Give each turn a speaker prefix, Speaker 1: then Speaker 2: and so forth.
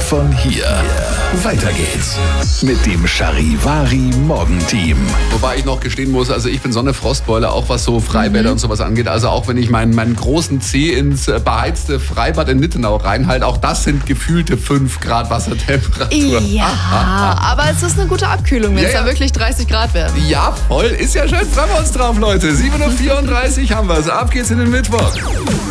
Speaker 1: von hier. Weiter geht's mit dem Charivari Morgenteam.
Speaker 2: Wobei ich noch gestehen muss, also ich bin so eine Frostbeule, auch was so Freibäder und sowas angeht. Also auch wenn ich meinen großen Zeh ins beheizte Freibad in Nittenau reinhalte, auch das sind gefühlte 5 Grad Wassertemperatur.
Speaker 3: Ja, aber es ist eine gute Abkühlung, wenn es da wirklich 30 Grad werden.
Speaker 2: Ja, voll. Ist ja schön. Freuen wir uns drauf, Leute. 7.34 Uhr haben wir es. Ab geht's in den Mittwoch.